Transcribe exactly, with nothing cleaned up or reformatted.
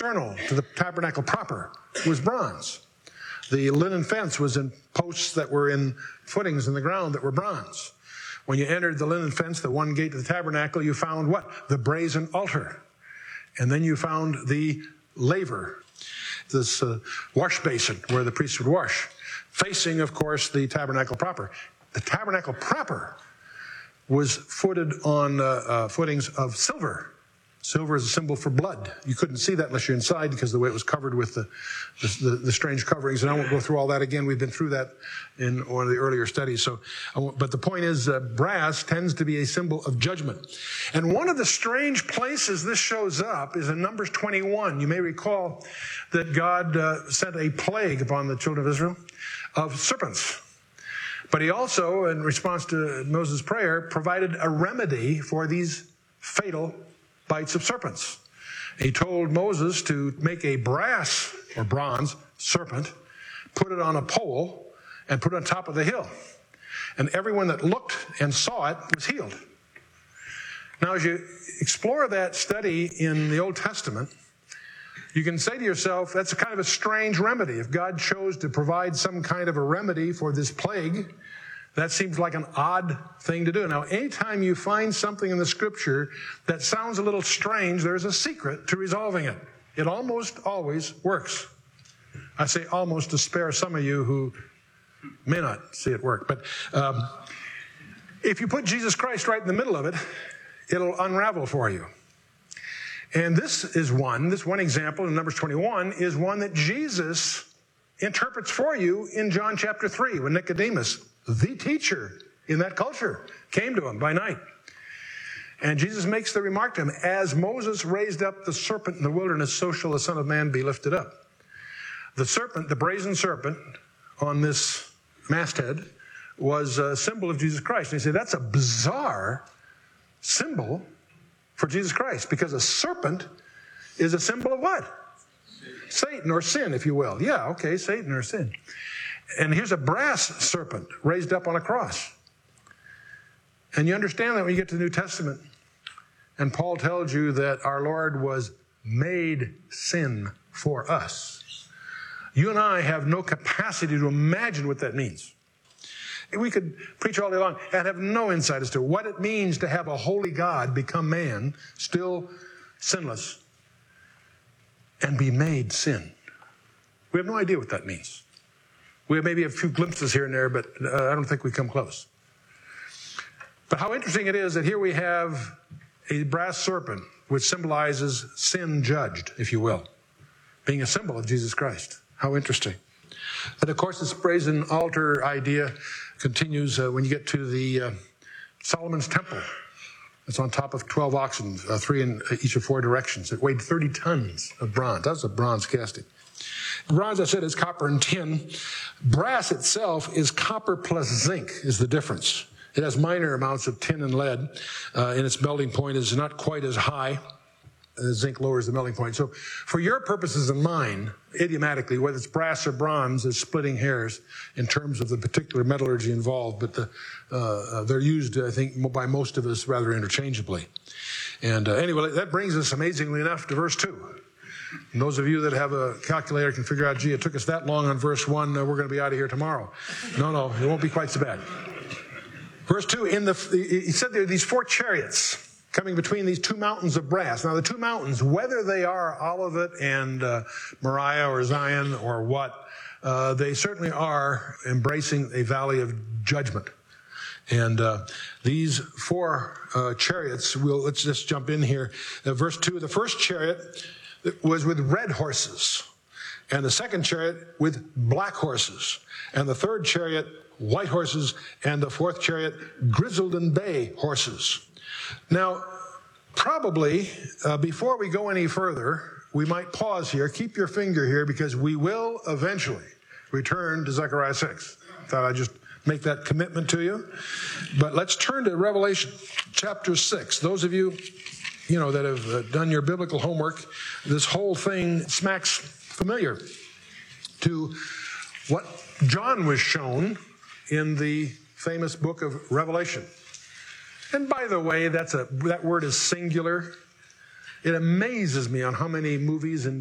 external to the tabernacle proper was bronze. The linen fence was in posts that were in footings in the ground that were bronze. When you entered the linen fence, the one gate to the tabernacle, you found what? The brazen altar. And then you found the laver, this uh, wash basin where the priests would wash, facing, of course, the tabernacle proper. The tabernacle proper was footed on uh, uh, footings of silver. Silver is a symbol for blood. You couldn't see that unless you're inside because of the way it was covered with the, the, the, the strange coverings. And I won't go through all that again. We've been through that in one of the earlier studies. So, I won't, but the point is, uh, brass tends to be a symbol of judgment. And one of the strange places this shows up is in Numbers twenty-one. You may recall that God uh, sent a plague upon the children of Israel of serpents. But he also, in response to Moses' prayer, provided a remedy for these fatal bites of serpents. He told Moses to make a brass or bronze serpent, put it on a pole, and put it on top of the hill. And everyone that looked and saw it was healed. Now, as you explore that study in the Old Testament, you can say to yourself, that's a kind of a strange remedy. If God chose to provide some kind of a remedy for this plague, that seems like an odd thing to do. Now, anytime you find something in the Scripture that sounds a little strange, there's a secret to resolving it. It almost always works. I say almost to spare some of you who may not see it work. But um, if you put Jesus Christ right in the middle of it, it'll unravel for you. And this is one, this one example in Numbers twenty-one is one that Jesus interprets for you in John chapter three when Nicodemus, the teacher in that culture, came to him by night. And Jesus makes the remark to him, as Moses raised up the serpent in the wilderness, so shall the Son of Man be lifted up. The serpent, the brazen serpent on this masthead, was a symbol of Jesus Christ. And you say, that's a bizarre symbol for Jesus Christ, because a serpent is a symbol of what? Satan, or sin, if you will. Yeah, okay, Satan or sin. And here's a brass serpent raised up on a cross. And you understand that when you get to the New Testament, and Paul tells you that our Lord was made sin for us. You and I have no capacity to imagine what that means. We could preach all day long and have no insight as to what it means to have a holy God become man, still sinless, and be made sin. We have no idea what that means. We have maybe a few glimpses here and there, but uh, I don't think we come close. But how interesting it is that here we have a brass serpent, which symbolizes sin judged, if you will, being a symbol of Jesus Christ. How interesting. And of course, this brazen altar idea continues uh, when you get to the uh, Solomon's temple. It's on top of twelve oxen, uh, three in each of four directions. It weighed thirty tons of bronze. That's a bronze casting. Bronze, I said, is copper and tin. Brass itself is copper plus zinc is the difference. It has minor amounts of tin and lead, uh, and its melting point is not quite as high. Uh, zinc lowers the melting point. So for your purposes and mine, idiomatically, whether it's brass or bronze is splitting hairs in terms of the particular metallurgy involved, but the, uh, they're used, I think, by most of us rather interchangeably. And uh, anyway, that brings us, amazingly enough, to verse two. And those of you that have a calculator can figure out, gee, it took us that long on verse one, uh, we're going to be out of here tomorrow. No, no, it won't be quite so bad. Verse two, in the, he said there are these four chariots coming between these two mountains of brass. Now, the two mountains, whether they are Olivet and uh, Moriah or Zion or what, uh, they certainly are embracing a valley of judgment. And uh, these four uh, chariots, we'll, let's just jump in here. Uh, verse two, the first chariot was with red horses, and the second chariot with black horses, and the third chariot white horses, and the fourth chariot grizzled and bay horses. Now, probably, uh, before we go any further, we might pause here. Keep your finger here, because we will eventually return to Zechariah six. Thought I'd just make that commitment to you. But let's turn to Revelation chapter six. Those of you, you know, that have uh, done your biblical homework, this whole thing smacks familiar to what John was shown in the famous book of Revelation. And by the way, that's a that word is singular. It amazes me on how many movies and